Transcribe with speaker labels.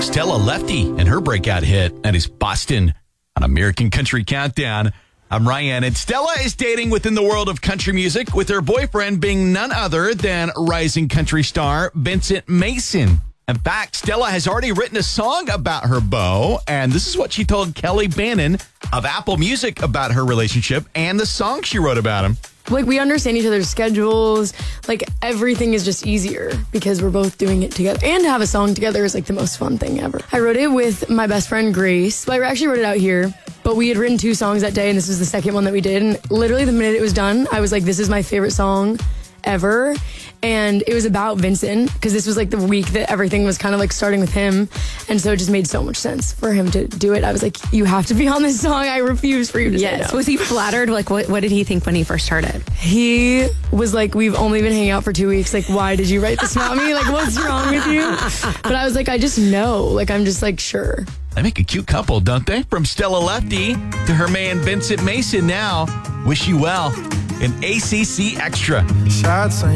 Speaker 1: Stella Lefty and her breakout hit. That is Boston on American Country Countdown. I'm Ryan, and Stella is dating within the world of country music, with her boyfriend being none other than rising country star Vincent Mason. In fact, Stella has already written a song about her beau, and this is what she told Kelly Bannon of Apple Music about her relationship and the song she wrote about him.
Speaker 2: Like, we understand each other's schedules. Like, everything is just easier because we're both doing it together. And to have a song together is, like, the most fun thing ever. I wrote it with my best friend, Grace. I actually wrote it out here, but we had written 2 songs that day, and this was the second one that we did. And literally the minute it was done, I was like, this is my favorite song ever. And it was about Vincent, because this was like the week that everything was kind of like starting with him. And so it just made so much sense for him to do it. I was like, you have to be on this song. I refuse for you to say no.
Speaker 3: Was he flattered? Like, what did he think when he first heard it?
Speaker 2: He was like, we've only been hanging out for 2 weeks. Like, why did you write this about me? Like, what's wrong with you? But I was like, I just know. Like, I'm just like, sure.
Speaker 1: They make a cute couple, don't they? From Stella Lefty to her man Vincent Mason now. Wish you well. An ACC Extra.